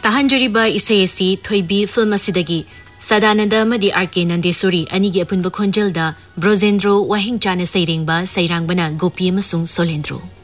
ताहंजरीबा इसेसी Thoibi film असिदगी Sadanand मदी R K नंदेश्वरी अनिगे अपुनब खोंजलदा ब्रोजेंद्रो वाहिंग चाने सैरेंगबा सैरांगबना गोपी अमसुंग सोलेंद्रो